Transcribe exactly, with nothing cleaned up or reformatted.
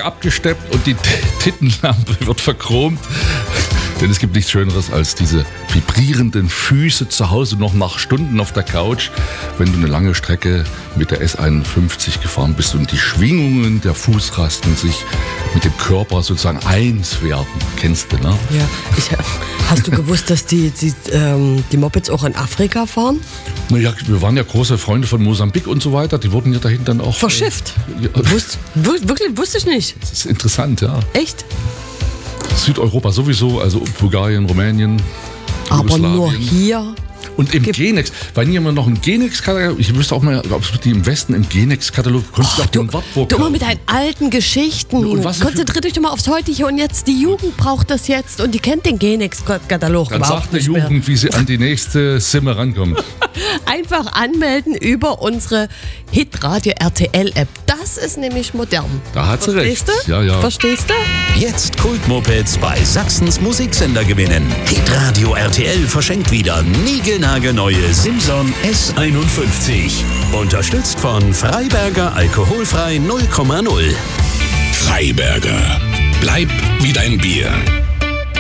Rucksack abgesteppt und die Tittenlampe wird verchromt. Denn es gibt nichts Schöneres als diese vibrierenden Füße zu Hause noch nach Stunden auf der Couch, wenn du eine lange Strecke mit der S einundfünfzig gefahren bist und die Schwingungen der Fußrasten sich mit dem Körper sozusagen eins werden. Kennst du, ne? Ja. Ich, hast du gewusst, dass die, die, ähm, die Mopeds auch in Afrika fahren? Naja, wir waren ja große Freunde von Mosambik und so weiter. Die wurden ja dahin dann auch... Verschifft? Äh, ja. Wusst, wirklich, wusste ich nicht. Das ist interessant, ja. Echt? Südeuropa sowieso, also Bulgarien, Rumänien, aber nur hier. Und im Genex, weil hier immer noch ein Genex-Katalog, ich wüsste auch mal, ob es die im Westen im Genex-Katalog, konntest du auch den Wartburg Du mal mit deinen alten Geschichten. Und was konzentrier dich doch mal aufs Heutige und jetzt, die Jugend braucht das jetzt und die kennt den Genex-Katalog Dann überhaupt sagt die nicht Jugend, mehr. wie sie an die nächste Simme rankommt. Einfach anmelden über unsere Hitradio R T L-App. Das ist nämlich modern. Da hat sie recht. Verstehst du? Ja, ja. Verstehst du? Jetzt Kultmopeds bei Sachsens Musiksender gewinnen. Hitradio R T L verschenkt wieder niegelnagelneue Simson S einundfünfzig. Unterstützt von Freiberger Alkoholfrei null Komma null. Freiberger. Bleib wie dein Bier.